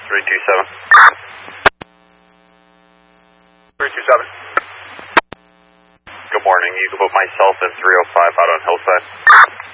327. 327. Good morning. You can put myself and 305 out on Hillside.